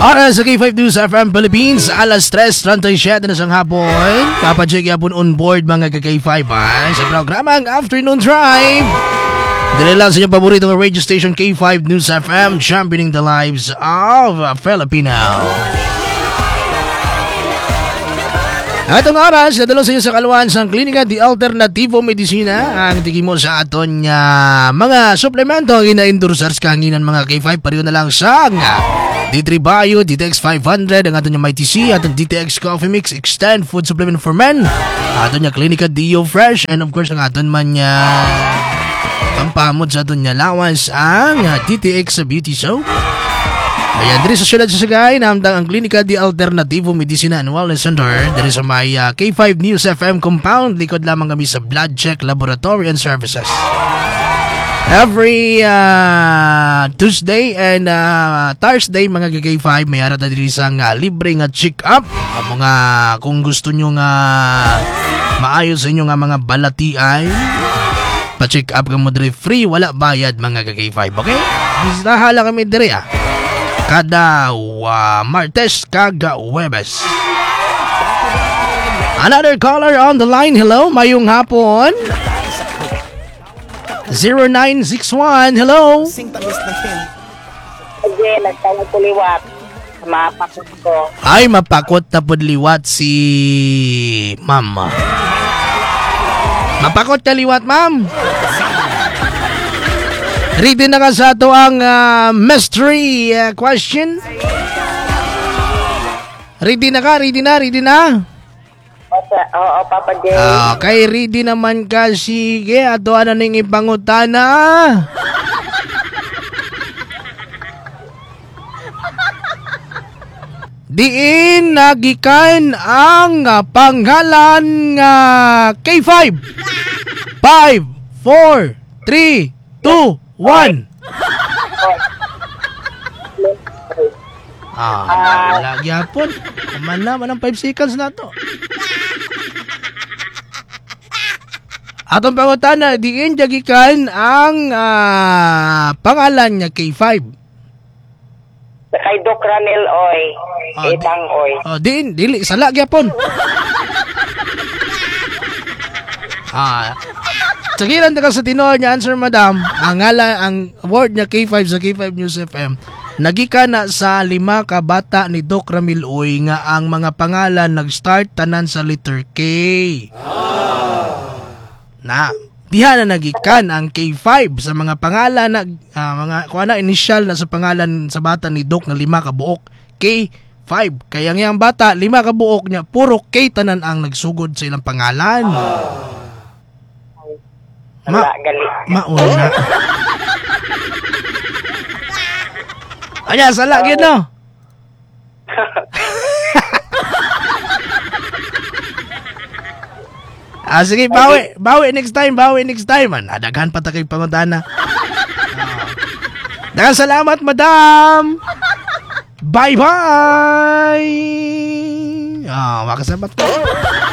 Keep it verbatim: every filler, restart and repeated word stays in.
Oras sa K five News F M Philippines, alas tres thirty-seven na sang hapon. Kapacheck yapon on board mga ka-K five ha, sa programang Afternoon Drive. Dili lang sa inyong paboritong radio station K five News F M, championing the lives of a Filipino. Atong oras, nadalo sa inyo sa kaluan sa Klinika di Alternativo Medicina. Ang tigi mo sa aton uh, mga suplemento ang ina-endorsers kanginan mga K five. Pariyo na lang sa D three Bio, D T X five hundred, ang aton yung M I T C, aton D T X Coffee Mix, Extend Food Supplement for Men, aton yung Klinika Dio Fresh, and of course ang aton man niya pampamod sa aton niya lawas ang uh, D T X Beauty Soap. Ayan, diri sa syudad sa Sagay, nahamtang ang Klinika di Alternativo Medicina and Wellness Center. Diri sa may uh, K five News F M compound, likod lamang kami sa Blood Check Laboratory and Services. Every uh, Tuesday and uh, Thursday mga K five, may arata diri sang uh, libre nga check-up. Uh, mga kung gusto nyo nga maayos sa inyo nga mga balatiay, pa-check up ka mo diri, free, wala bayad mga K five, okay? Bisitahala kami diri ah. Kada uh, Martes kaga Webes. Another caller on the line. Hello, mayong hapon. zero nine six one. Hello. Sige, nagtawag ko liwat. Mapakot ko. Ay, mapakot na po liwat si Ma'am. Mapakot na liwat, Ma'am. Ready na ka sa ito ang uh, mystery uh, question? Ready na ka? Ready na? Ready na? Oo, oo, Papa J. Okay, ready naman ka. Sige, ato ano ning ipangutana. Diin nagikan ang uh, pangalan nga uh, K five. five, four, three, two, one. Ah, wala gyapon. Kaman na man ang five seconds na to. Atong pangutana, diin jagikan ang uh, pangalan niya K five. Kay Doc Ranel Oy. Oh, Itang Oy. Oh, diin, dili sala gyapon. Ah. Sagilan ka sa tinuod niya answer, madam. Ang ngala, ang award niya K five sa K five News F M. Nagika na sa lima ka bata ni Doc Ramil Oy nga ang mga pangalan nag-start tanan sa letter K. Na, diha na nagikan ang K five sa mga pangalan na uh, mga kuha na initial na sa pangalan sa bata ni Doc na lima ka buok K five. Kaya ngayang bata lima ka buok niya puro K tanan ang nagsugod sa ilang pangalan. Ma, mauna. Anya, sala gid no. Ah, sige, bawi, bawi next time, bawi next time man. Adaghan pa ta kay pangutana. Daghang salamat, madam. Bye bye. Ah, makasabat ko.